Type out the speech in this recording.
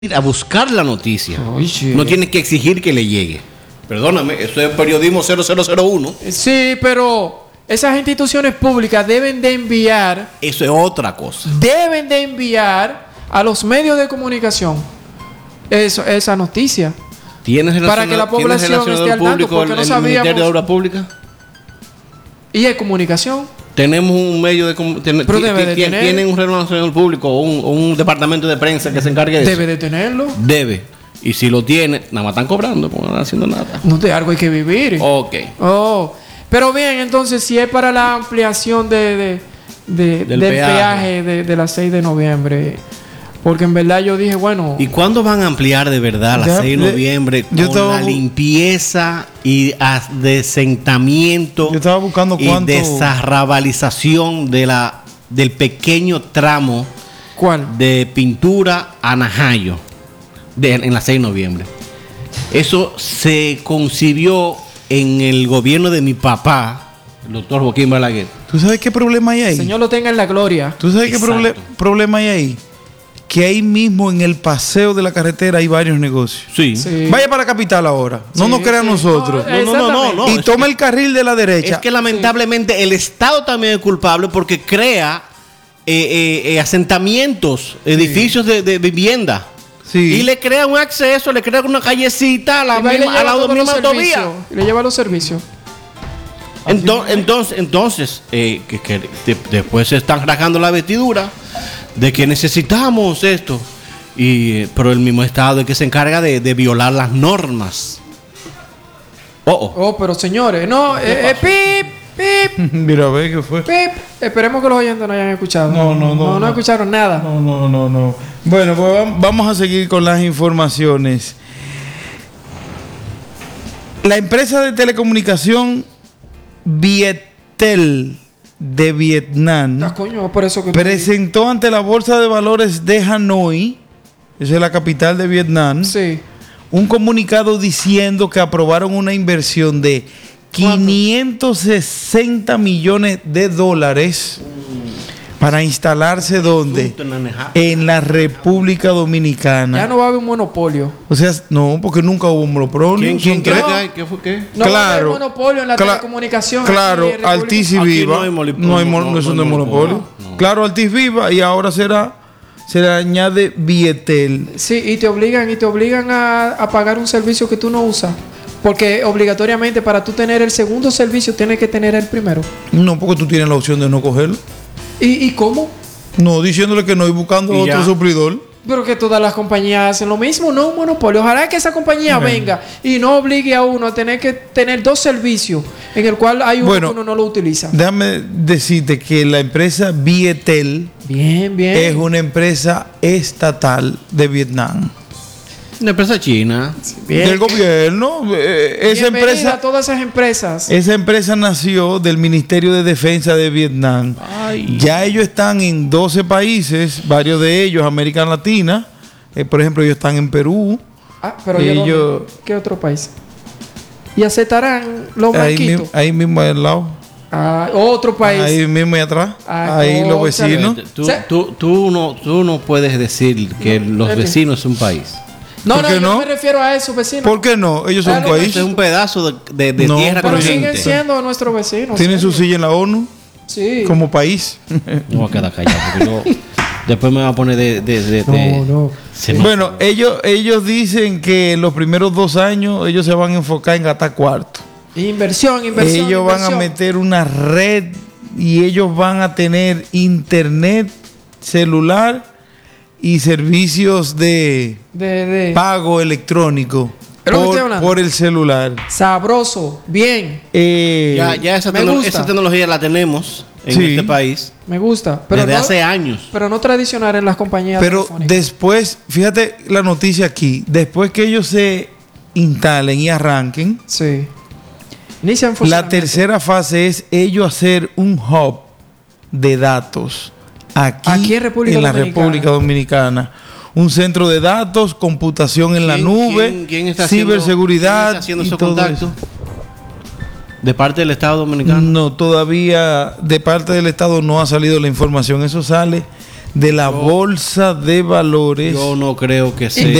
ir a buscar la noticia. Oye. No tiene que exigir que le llegue. Perdóname, eso es periodismo 0001. Sí, pero esas instituciones públicas deben de enviar. Eso es otra cosa. Deben de enviar a los medios de comunicación esa noticia. Para que la población esté al tanto, porque no sabíamos. Ministerio de Obras Públicas. Y hay comunicación. Tenemos un medio de comunicación. ¿Tienen un relacionador público o un departamento de prensa que se encargue de eso? Debe de tenerlo. Debe. Y si lo tiene, nada más están cobrando, no están haciendo nada. No, de algo hay que vivir. Ok. Oh. Pero bien, entonces, si es para la ampliación del peaje de la 6 de noviembre. Porque en verdad yo dije, bueno. ¿Y cuándo van a ampliar de verdad la 6 de noviembre con la limpieza y asentamiento yo estaba buscando y desarrabalización del pequeño tramo? ¿Cuál? De Pintura a Najayo en la 6 de noviembre. Eso se concibió en el gobierno de mi papá, el doctor Joaquín Balaguer. ¿Tú sabes qué problema hay ahí? El Señor lo tenga en la gloria. ¿Tú sabes qué problema hay ahí? Que ahí mismo en el paseo de la carretera hay varios negocios. Sí. Vaya para la capital ahora. No nos crean nosotros. No. Y toma el carril de la derecha. Es que lamentablemente el Estado también es culpable porque crea asentamientos, edificios de vivienda. Sí. Y le crea un acceso, le crea una callecita a la misma autovía. Y le lleva los servicios. Entonces que después se están rasgando la vestidura de que necesitamos esto, pero el mismo Estado es que se encarga de violar las normas. Pero señores, no, pip. Mira, ve qué fue. Pip. Esperemos que los oyentes no hayan escuchado. No escucharon nada. No. Bueno, pues vamos a seguir con las informaciones. La empresa de telecomunicación Viettel de Vietnam por eso que presentó ante la Bolsa de Valores de Hanoi, esa es la capital de Vietnam, sí, un comunicado diciendo que aprobaron una inversión de $560 millones para instalarse ¿dónde? En la República Dominicana. Ya no va a haber un monopolio. O sea, no, porque nunca hubo un monopolio. ¿Quién cree que hay? ¿Qué fue qué? No va a haber monopolio en la telecomunicación. Claro, Altiz y Viva. No hay monopolio. No. Claro, Altiz Viva y ahora se le añade Viettel. Sí, y te obligan a pagar un servicio que tú no usas. Porque obligatoriamente para tú tener el segundo servicio tienes que tener el primero. No, porque tú tienes la opción de no cogerlo. ¿Y cómo? No, diciéndole que no y buscando otro suplidor. Pero que todas las compañías hacen lo mismo, no un monopolio. Ojalá que esa compañía venga y no obligue a uno a tener que tener dos servicios en el cual hay uno que uno no lo utiliza. Déjame decirte que la empresa Viettel es una empresa estatal de Vietnam. Una empresa china. Del gobierno. Esa empresa, todas esas empresas. Esa empresa nació del Ministerio de Defensa de Vietnam. Ay. Ya ellos están en 12 países, varios de ellos América Latina. Por ejemplo, ellos están en Perú. Pero ¿qué otro país? ¿Y aceptarán los banquitos? Ahí mismo al lado. Otro país. Ahí mismo ahí atrás. Ahí los vecinos. Tú no puedes decir que los vecinos son un país. No, yo me refiero a esos vecinos. ¿Por qué no? Ellos son un país. Es un pedazo de tierra. Pero siguen siendo nuestros vecinos. ¿Tienen su silla en la ONU? Sí. Como país. No voy a quedar callado porque después me va a poner No. Bueno, ellos dicen que los primeros 2 años ellos se van a enfocar en gastar cuarto. Inversión. Ellos van a meter una red y ellos van a tener internet, celular y servicios de pago electrónico por el celular. Sabroso, bien. Ya esa tecnología la tenemos en este país. Me gusta. Pero desde hace años. Pero no tradicional en las compañías telefónicas. Después, fíjate la noticia aquí, después que ellos se instalen y arranquen, sí, la tercera fase es ellos hacer un hub de datos aquí en la República Dominicana. Un centro de datos, computación en la nube, ciberseguridad. ¿Quién está haciendo esos contactos? ¿De parte del Estado Dominicano? No, todavía de parte del Estado no ha salido la información. Eso sale de la bolsa de valores. Yo no creo que sea.